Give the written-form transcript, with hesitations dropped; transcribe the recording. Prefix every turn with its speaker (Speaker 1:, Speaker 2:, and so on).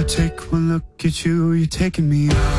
Speaker 1: take one look at you, you're taking me out.